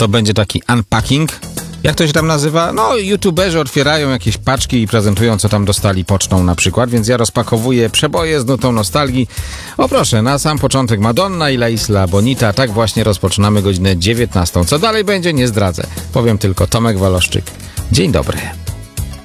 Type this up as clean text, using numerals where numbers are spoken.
to będzie taki unpacking. Jak to się tam nazywa? No, youtuberzy otwierają jakieś paczki i prezentują, co tam dostali pocztą na przykład, więc ja rozpakowuję przeboje z nutą nostalgii. O proszę, na sam początek Madonna i La Isla Bonita. Tak właśnie rozpoczynamy godzinę 19. Co dalej będzie, nie zdradzę. Powiem tylko Tomek Waloszczyk. Dzień dobry.